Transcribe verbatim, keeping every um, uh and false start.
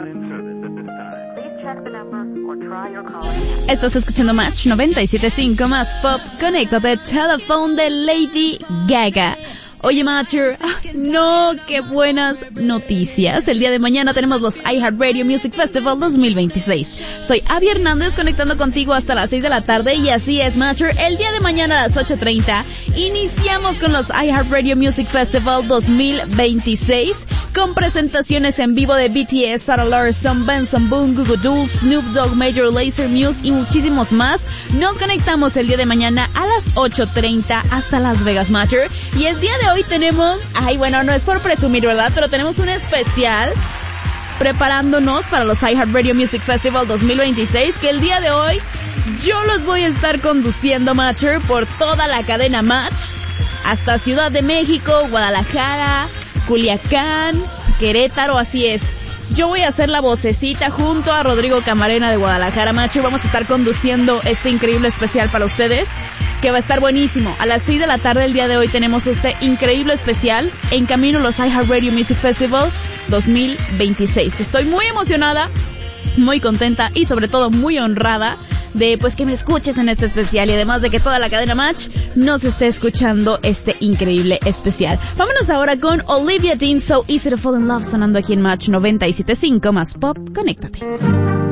Estás escuchando Match noventa y siete punto cinco más Pop. Conéctate, Telephone de Lady Gaga. Oye, Matcher, no, qué buenas noticias. El día de mañana tenemos los iHeartRadio Music Festival dos mil veintiséis. Soy Abby Hernández conectando contigo hasta las seis de la tarde y así es, Matcher. El día de mañana a las ocho treinta iniciamos con los iHeartRadio Music Festival dos mil veintiséis con presentaciones en vivo de B T S, Sarah Larson, Benson Boone, Google Dolls, Snoop Dogg, Major Lazer, Muse y muchísimos más. Nos conectamos el día de mañana a las ocho treinta hasta Las Vegas, Matcher. Y el día de hoy tenemos, ay bueno, no es por presumir, ¿verdad? Pero tenemos un especial preparándonos para los iHeartRadio Music Festival dos mil veintiséis, que el día de hoy yo los voy a estar conduciendo, Matcher, por toda la cadena Match, hasta Ciudad de México, Guadalajara, Culiacán, Querétaro, así es. Yo voy a hacer la vocecita junto a Rodrigo Camarena de Guadalajara, Matcher. Vamos a estar conduciendo este increíble especial para ustedes, que va a estar buenísimo. A las seis de la tarde el día de hoy tenemos este increíble especial en camino los iHeartRadio Music Festival dos mil veintiséis. Estoy muy emocionada, muy contenta y sobre todo muy honrada de pues que me escuches en este especial y además de que toda la cadena Match nos esté escuchando este increíble especial. Vámonos ahora con Olivia Dean, So Easy to Fall in Love, sonando aquí en Match noventa y siete punto cinco más Pop. Conéctate.